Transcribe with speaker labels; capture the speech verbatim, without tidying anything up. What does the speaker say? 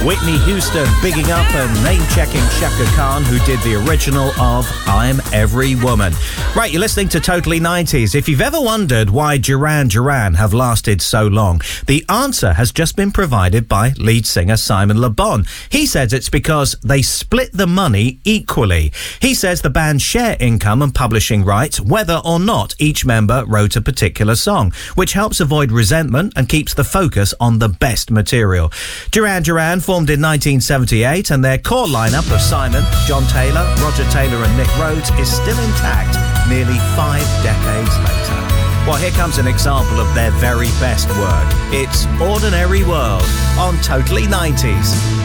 Speaker 1: Whitney Houston bigging up and name-checking Chaka Khan, who did the original of I'm Every Woman. Right, you're listening to Totally nineties. If you've ever wondered why Duran Duran have lasted so long, the answer has just been provided by lead singer Simon Le Bon. He says it's because they split the money equally. He says the band share income and publishing rights, whether or not each member wrote a particular song, which helps avoid resentment and keeps the focus on the best material. Duran Duran formed in nineteen seventy-eight, and their core lineup of Simon, John Taylor, Roger Taylor and Nick Rhodes is still intact nearly five decades later. Well, here comes an example of their very best work. It's Ordinary World on Totally nineties.